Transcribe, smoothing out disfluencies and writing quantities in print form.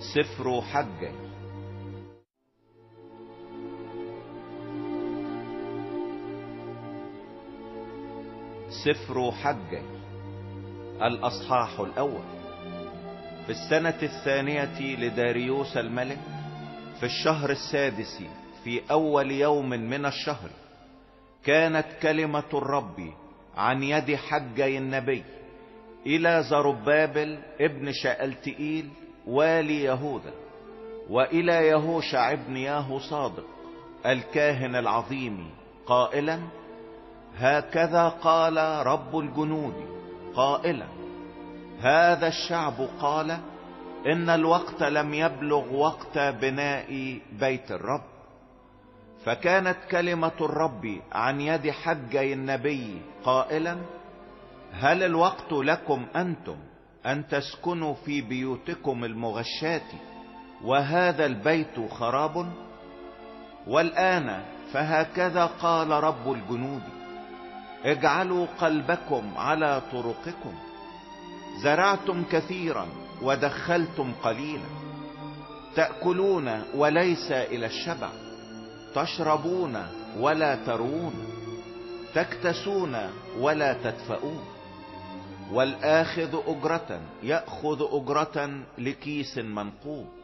سفر حجي. سفر حجي الأصحاح الأول. في السنة الثانية لداريوس الملك، في الشهر السادس في أول يوم من الشهر، كانت كلمة الرب عن يد حجي النبي إلى زربابل ابن شألتئيل والي يهوذا، وإلى يهوشع ابن ياهو صادق الكاهن العظيم، قائلا: هكذا قال رب الجنود قائلا: هذا الشعب قال إن الوقت لم يبلغ وقت بناء بيت الرب. فكانت كلمة الرب عن يد حجي النبي قائلا: هل الوقت لكم أنتم أن تسكنوا في بيوتكم المغشاة وهذا البيت خراب؟ والآن فهكذا قال رب الجنود: اجعلوا قلبكم على طرقكم. زرعتم كثيرا ودخلتم قليلا، تأكلون وليس إلى الشبع، تشربون ولا تروون، تكتسون ولا تدفئون. والآخذ أجرة يأخذ أجرة لكيس منقوب،